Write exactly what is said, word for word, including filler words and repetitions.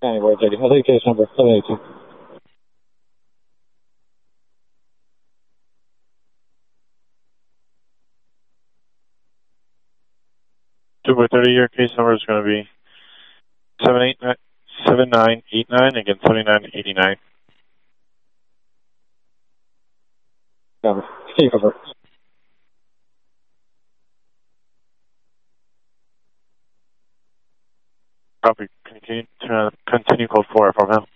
Anyway, J D, I'll take case number seven eight two. two by thirty, your case number is going to be seven eight nine seven nine eight nine, again seventy nine eighty nine. Cover. See you, cover. Copy. Continue, uh, continue code four, F R M.